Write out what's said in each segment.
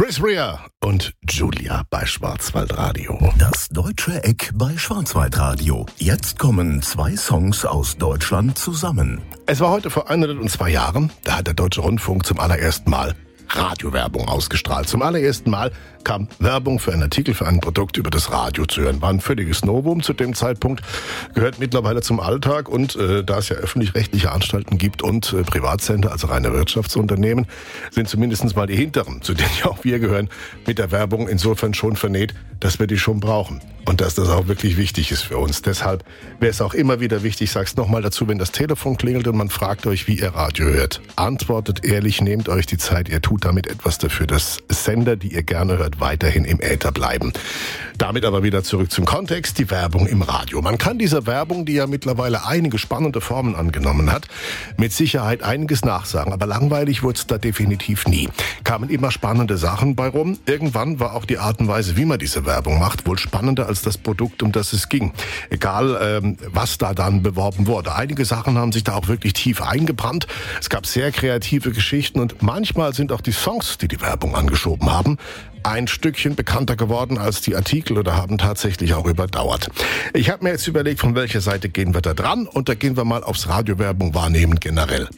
Chris Rea und Julia bei Schwarzwaldradio. Das Deutsche Eck bei Schwarzwaldradio. Jetzt kommen 2 Songs aus Deutschland zusammen. Es war heute vor 102 Jahren, da hat der Deutsche Rundfunk zum allerersten Mal Radiowerbung ausgestrahlt. Zum allerersten Mal kam Werbung für einen Artikel, für ein Produkt über das Radio zu hören. War ein völliges Novum zu dem Zeitpunkt, gehört mittlerweile zum Alltag und da es ja öffentlich-rechtliche Anstalten gibt und Privatsender, also reine Wirtschaftsunternehmen, sind zumindest mal die hinteren, zu denen ja auch wir gehören, mit der Werbung insofern schon vernäht, dass wir die schon brauchen und dass das auch wirklich wichtig ist für uns. Deshalb wäre es auch immer wieder wichtig, ich sag's nochmal dazu, wenn das Telefon klingelt und man fragt euch, wie ihr Radio hört. Antwortet ehrlich, nehmt euch die Zeit, ihr tut damit etwas dafür, dass Sender, die ihr gerne hört, weiterhin im Äther bleiben. Damit aber wieder zurück zum Kontext, die Werbung im Radio. Man kann dieser Werbung, die ja mittlerweile einige spannende Formen angenommen hat, mit Sicherheit einiges nachsagen, aber langweilig wurde es da definitiv nie. Kamen immer spannende Sachen bei rum. Irgendwann war auch die Art und Weise, wie man diese Werbung macht, wohl spannender als das Produkt, um das es ging. Egal, was da dann beworben wurde. Einige Sachen haben sich da auch wirklich tief eingebrannt. Es gab sehr kreative Geschichten und manchmal sind auch die Songs, die die Werbung angeschoben haben, ein Stückchen bekannter geworden als die Artikel oder haben tatsächlich auch überdauert. Ich habe mir jetzt überlegt, von welcher Seite gehen wir da dran, und da gehen wir mal aufs Radiowerbung wahrnehmen generell.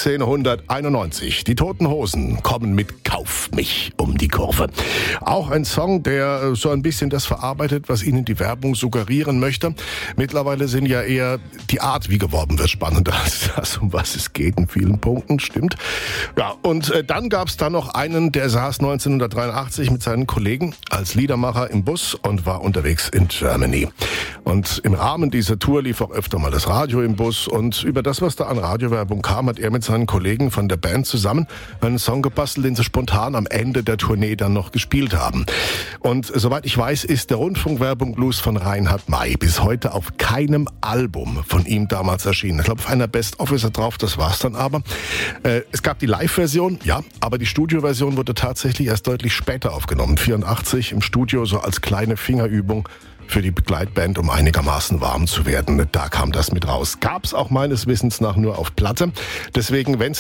1991, die Toten Hosen kommen mit Kauf mich um die Kurve. Auch ein Song, der so ein bisschen das verarbeitet, was Ihnen die Werbung suggerieren möchte. Mittlerweile sind ja eher die Art, wie geworben wird, spannender als das, um was es geht in vielen Punkten, stimmt. Ja, und dann gab es da noch einen, der saß 1983 mit seinen Kollegen als Liedermacher im Bus und war unterwegs in Germany. Und im Rahmen dieser Tour lief auch öfter mal das Radio im Bus, und über das, was da an Radiowerbung kam, hat er mit seinen Kollegen von der Band zusammen einen Song gebastelt, den sie spontan am Ende der Tournee dann noch gespielt haben. Und soweit ich weiß, ist der Rundfunkwerbung Blues von Reinhard May bis heute auf keinem Album von ihm damals erschienen. Ich glaube, auf einer Best-of ist er drauf, das war's dann aber. Es gab die Live-Version, ja, aber die Studioversion wurde tatsächlich erst deutlich später aufgenommen, 84 im Studio, so als kleine Fingerübung für die Begleitband, um einigermaßen warm zu werden. Da kam das mit raus. Gab's auch meines Wissens nach nur auf Platte. Deswegen, wenn's